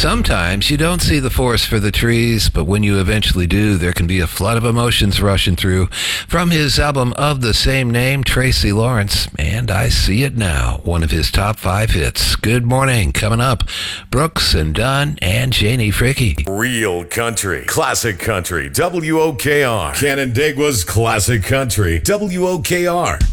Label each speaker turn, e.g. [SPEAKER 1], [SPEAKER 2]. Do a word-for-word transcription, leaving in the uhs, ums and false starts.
[SPEAKER 1] Sometimes you don't see the forest for the trees, but when you eventually do, there can be a flood of emotions rushing through. From his album of the same name, Tracy Lawrence, and I See It Now, one of his top five hits. Good morning. Coming up, Brooks and Dunn and Janie Fricke.
[SPEAKER 2] Real country, classic country, W O K R. Canandaigua's classic country, W O K R.